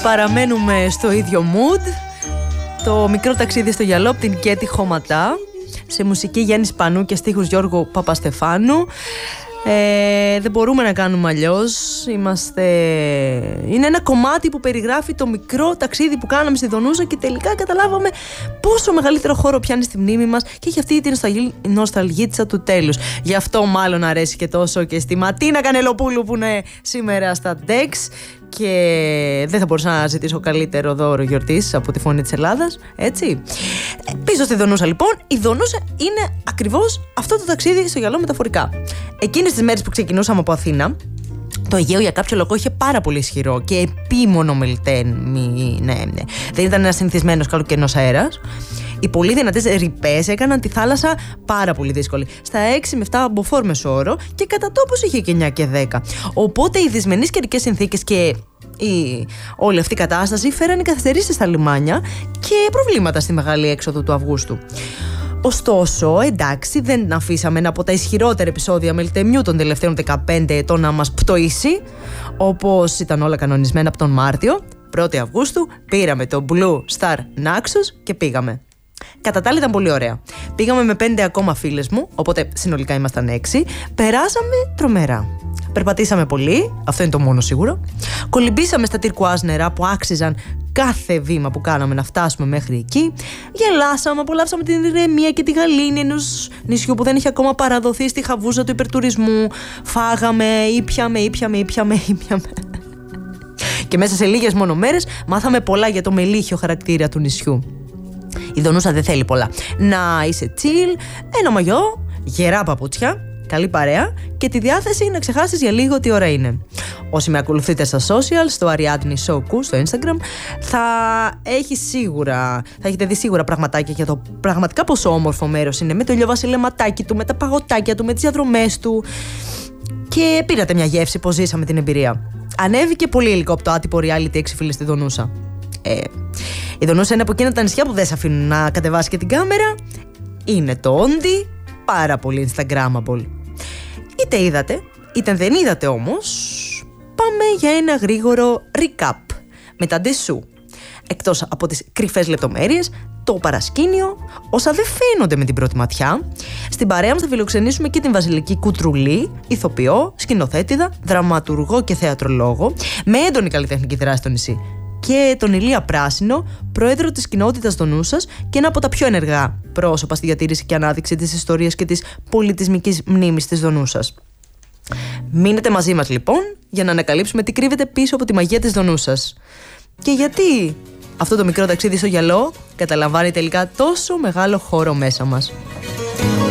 Παραμένουμε στο ίδιο mood. Το μικρό ταξίδι στο γυαλό από την Κέτη Χωματά, σε μουσική Γιάννη Πανού και στίχους Γιώργου Παπαστεφάνου. Δεν μπορούμε να κάνουμε αλλιώς. Είναι ένα κομμάτι που περιγράφει το μικρό ταξίδι που κάναμε στη Δονούσα και τελικά καταλάβαμε πόσο μεγαλύτερο χώρο πιάνει στη μνήμη μας και έχει αυτή την νοσταλγίτσα του τέλους. Γι' αυτό μάλλον αρέσει και τόσο και στη Ματίνα Κανελοπούλου που είναι σήμερα στα Dex. Και δεν θα μπορούσα να ζητήσω καλύτερο δώρο γιορτής από τη Φωνή της Ελλάδας, έτσι. Πίσω στη Δονούσα λοιπόν, η Δονούσα είναι ακριβώς αυτό το ταξίδι στο γυαλό μεταφορικά. Εκείνες τις μέρες που ξεκινούσαμε από Αθήνα, το Αιγαίο για κάποιο λόγο είχε πάρα πολύ ισχυρό και επίμονο μελτέμι. Ναι. Δεν ήταν ένας συνηθισμένος καλοκαιρινός αέρας. Οι πολύ δυνατές ρηπές έκαναν τη θάλασσα πάρα πολύ δύσκολη. Στα 6 με 7 μποφόρ μεσόωρο και κατά τόπους είχε και 9 και 10. Οπότε οι δυσμενείς καιρικές συνθήκες και όλη αυτή η κατάσταση φέρανε καθυστερήσεις στα λιμάνια και προβλήματα στη μεγάλη έξοδο του Αυγούστου. Ωστόσο, εντάξει, δεν αφήσαμε ένα από τα ισχυρότερα επεισόδια μελτεμιού των τελευταίων 15 ετών να μας πτωίσει. Όπως ήταν όλα κανονισμένα από τον Μάρτιο, 1η Αυγούστου, πήραμε το Blue Star Naxos και πήγαμε. Κατά τα άλλα ήταν πολύ ωραία. Πήγαμε με 5 ακόμα φίλες μου, οπότε συνολικά ήμασταν 6. Περάσαμε τρομερά. Περπατήσαμε πολύ, αυτό είναι το μόνο σίγουρο. Κολυμπήσαμε στα τυρκουάζ νερά που άξιζαν κάθε βήμα που κάναμε να φτάσουμε μέχρι εκεί. Γελάσαμε, απολαύσαμε την ηρεμία και τη γαλήνη ενός νησιού που δεν είχε ακόμα παραδοθεί στη χαβούζα του υπερτουρισμού. Φάγαμε, ήπιαμε. Και μέσα σε λίγες μόνο μέρες μάθαμε πολλά για το μελίχιο χαρακτήρα του νησιού. Η Δονούσα δεν θέλει πολλά. Να είσαι chill, ένα μαγιό, γερά παπούτσια, καλή παρέα και τη διάθεση να ξεχάσεις για λίγο τι ώρα είναι. Όσοι με ακολουθείτε στα social, στο Ariadne Soku, στο Instagram, θα έχετε δει σίγουρα πραγματάκια για το πραγματικά πόσο όμορφο μέρος είναι, με το ηλιοβασιλεματάκι του, με τα παγωτάκια του, με τις διαδρομές του. Και πήρατε μια γεύση πως ζήσαμε την εμπειρία. Ανέβηκε πολύ υλικό από το άτυπο reality 6 φίλες στη Δονούσα. Η Δονούσα είναι από εκείνα τα νησιά που δεν σε αφήνουν να κατεβάσει και την κάμερα. Είναι το όντι, πάρα πολύ Instagrammable. Είτε είδατε, είτε δεν είδατε όμως, πάμε για ένα γρήγορο recap με τα ντεσού. Εκτός από τις κρυφές λεπτομέρειες, το παρασκήνιο, όσα δεν φαίνονται με την πρώτη ματιά, στην παρέα μας θα φιλοξενήσουμε και την Βασιλική Κουτρουλή, ηθοποιό, σκηνοθέτηδα, δραματουργό και θεατρολόγο, με έντονη καλλιτεχνική δράση στο νησί. Και τον Ηλία Πράσινο, πρόεδρο της κοινότητας Δονούσας και ένα από τα πιο ενεργά πρόσωπα στη διατήρηση και ανάδειξη της ιστορίας και της πολιτισμικής μνήμης της Δονούσας. Μείνετε μαζί μας λοιπόν για να ανακαλύψουμε τι κρύβεται πίσω από τη μαγεία της Δονούσας. Και γιατί αυτό το μικρό ταξίδι στο γυαλό καταλαμβάνει τελικά τόσο μεγάλο χώρο μέσα μας.